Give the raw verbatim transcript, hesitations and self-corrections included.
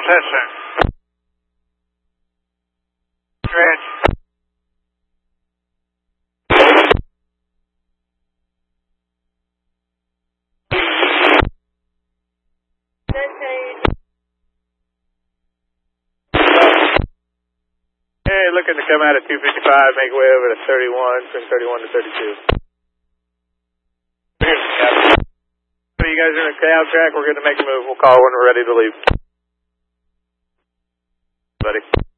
All set, sir. Stretch. Hey, looking to come out at two fifty-five, make way over to thirty-one, from thirty-one to thirty-two. So you guys are in a cow track, we're going to make a move. We'll call when we're ready to leave. Buddy.